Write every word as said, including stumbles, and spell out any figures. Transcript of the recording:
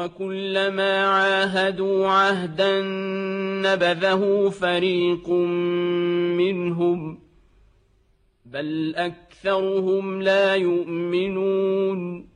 أَوَكُلَّمَا عَاهَدُوا عَهْدًا نَّبَذَهُ فَرِيقٌ مِّنْهُم ۚ بَلْ أَكْثَرُهُمْ لَا يُؤْمِنُونَ